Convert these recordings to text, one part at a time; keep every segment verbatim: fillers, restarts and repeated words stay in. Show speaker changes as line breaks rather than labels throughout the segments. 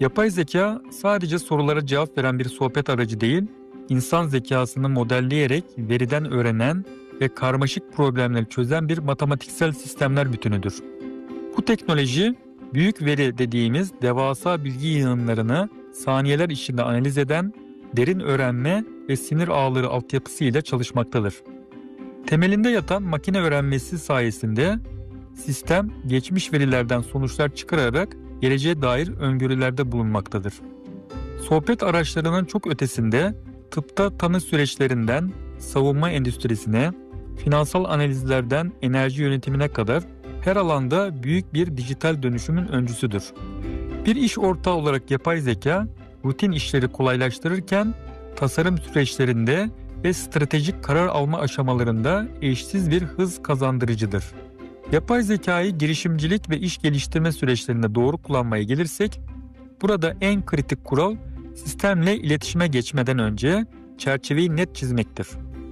Yapay zeka sadece sorulara cevap veren bir sohbet aracı değil, insan zekasını modelleyerek veriden öğrenen ve karmaşık problemleri çözen bir matematiksel sistemler bütünüdür. Bu teknoloji, büyük veri dediğimiz devasa bilgi yığınlarını saniyeler içinde analiz eden, derin öğrenme ve sinir ağları altyapısı ile çalışmaktadır. Temelinde yatan makine öğrenmesi sayesinde sistem geçmiş verilerden sonuçlar çıkararak geleceğe dair öngörülerde bulunmaktadır. Sohbet araçlarının çok ötesinde tıpta tanı süreçlerinden savunma endüstrisine, finansal analizlerden enerji yönetimine kadar her alanda büyük bir dijital dönüşümün öncüsüdür. Bir iş ortağı olarak yapay zeka rutin işleri kolaylaştırırken tasarım süreçlerinde ve stratejik karar alma aşamalarında eşsiz bir hız kazandırıcıdır. Yapay zekayı girişimcilik ve iş geliştirme süreçlerinde doğru kullanmaya gelirsek, burada en kritik kural sistemle iletişime geçmeden önce çerçeveyi net çizmektir.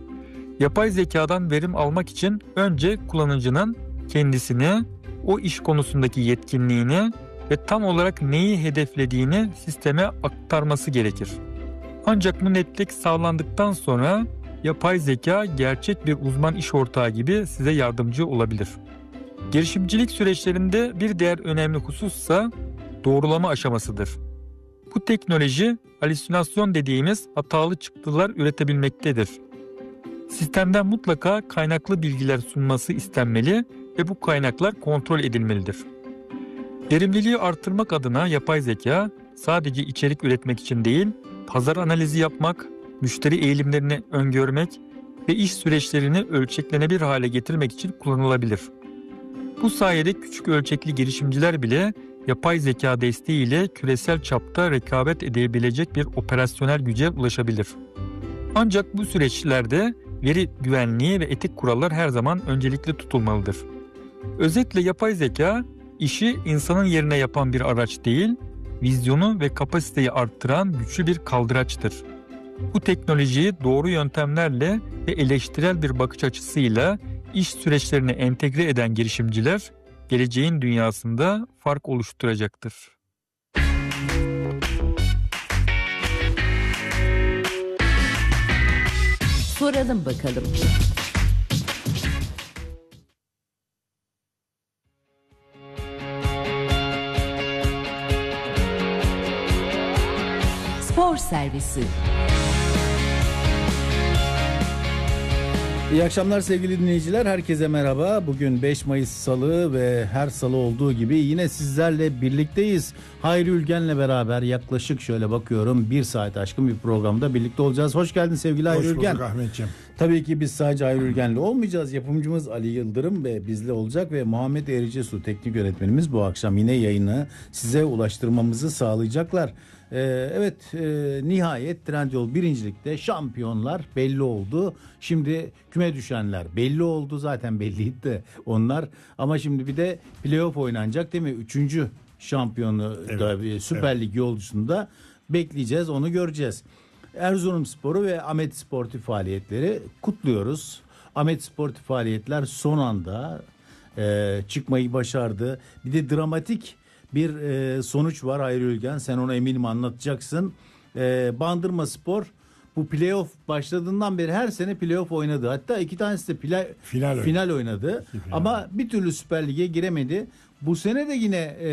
Yapay zekadan verim almak için önce kullanıcının kendisini, o iş konusundaki yetkinliğini ve tam olarak neyi hedeflediğini sisteme aktarması gerekir. Ancak bu netlik sağlandıktan sonra yapay zeka gerçek bir uzman iş ortağı gibi size yardımcı olabilir. Girişimcilik süreçlerinde bir diğer önemli husussa doğrulama aşamasıdır. Bu teknoloji halüsinasyon dediğimiz hatalı çıktılar üretebilmektedir. Sistemden mutlaka kaynaklı bilgiler sunması istenmeli ve bu kaynaklar kontrol edilmelidir. Verimliliği artırmak adına yapay zeka sadece içerik üretmek için değil, pazar analizi yapmak, müşteri eğilimlerini öngörmek ve iş süreçlerini ölçeklenebilir hale getirmek için kullanılabilir. Bu sayede küçük ölçekli girişimciler bile yapay zeka desteğiyle küresel çapta rekabet edebilecek bir operasyonel güce ulaşabilir. Ancak bu süreçlerde veri güvenliği ve etik kurallar her zaman öncelikli tutulmalıdır. Özetle yapay zeka, işi insanın yerine yapan bir araç değil, vizyonu ve kapasiteyi arttıran güçlü bir kaldıraçtır. Bu teknolojiyi doğru yöntemlerle ve eleştirel bir bakış açısıyla iş süreçlerine entegre eden girişimciler, geleceğin dünyasında fark oluşturacaktır.
Soralım bakalım. Spor servisi.
İyi akşamlar sevgili dinleyiciler. Herkese merhaba. Bugün beş Mayıs Salı ve her salı olduğu gibi yine sizlerle birlikteyiz. Hayri Ülgen'le beraber yaklaşık şöyle bakıyorum bir saat aşkın bir programda birlikte olacağız. Hoş geldin sevgili Hayri Ülgen.
Hoş bulduk Ahmetciğim.
Tabii ki biz sadece Hayri Ülgen'le olmayacağız. Yapımcımız Ali Yıldırım ve bizle olacak ve Muhammed Ericesu teknik yönetmenimiz bu akşam yine yayını size ulaştırmamızı sağlayacaklar. Ee, evet e, nihayet Trendyol birincilikte şampiyonlar belli oldu. Şimdi küme düşenler belli oldu, zaten belliydi de onlar, ama şimdi bir de playoff oynanacak değil mi? Üçüncü şampiyonu
evet,
da Süper evet. Lig yolcusunda bekleyeceğiz, onu göreceğiz. Erzurumspor'u ve Ahmet Sportif faaliyetleri kutluyoruz. Ahmet Sportif faaliyetler son anda e, çıkmayı başardı. Bir de dramatik bir e, sonuç var Hayri Ülgen. Sen onu eminim anlatacaksın. E, Bandırmaspor bu playoff başladığından beri her sene playoff oynadı. Hatta iki tanesi de play, final, oynadı. final oynadı. Final. Ama bir türlü Süper Lig'e giremedi. Bu sene de yine e,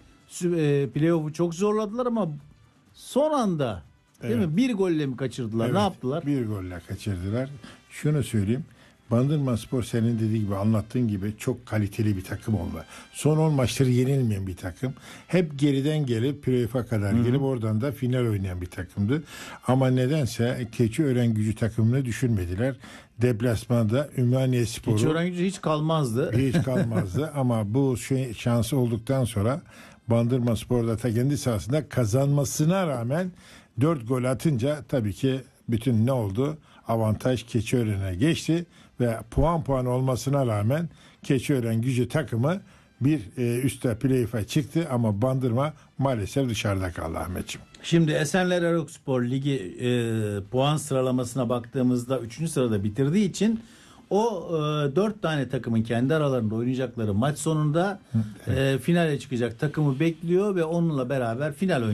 e, playoff'u çok zorladılar ama son anda değil evet. mi? Bir golle mi kaçırdılar? Evet, ne yaptılar?
Bir golle kaçırdılar. Şunu söyleyeyim. Bandırmaspor senin dediği gibi, anlattığın gibi çok kaliteli bir takım oldu. Son on maçları yenilmeyen bir takım. Hep geriden gelip playoff'a kadar Hı-hı. gelip oradan da final oynayan bir takımdı. Ama nedense Keçiören-Gücü takımını düşürmediler. Deplasmanda Ümraniyespor'u...
Keçiören-Gücü hiç kalmazdı.
Hiç kalmazdı ama bu şey, şansı olduktan sonra Bandırmaspor'da ta kendi sahasında kazanmasına rağmen dört gol atınca tabii ki bütün ne oldu? Avantaj Keçiören'e geçti ve puan puan olmasına rağmen Keçiören-Gücü takımı bir e, üstte playoff'a çıktı ama Bandırma maalesef dışarıda kaldı Ahmetciğim.
Şimdi Esenler Erokspor Ligi e, puan sıralamasına baktığımızda üçüncü sırada bitirdiği için o e, dört tane takımın kendi aralarında oynayacakları maç sonunda e, finale çıkacak takımı bekliyor ve onunla beraber final oynayacak.